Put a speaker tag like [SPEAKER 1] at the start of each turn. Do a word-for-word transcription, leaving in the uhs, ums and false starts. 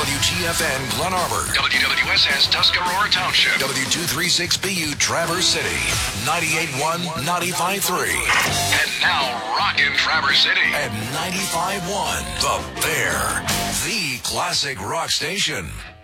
[SPEAKER 1] W G F N Glen Arbor, W W S S Tuscarora Township, W two thirty-six B U Traverse City, ninety-eight point one, ninety-five point three. And now rockin' Traverse City at ninety-five point one. The Bear, the classic rock station.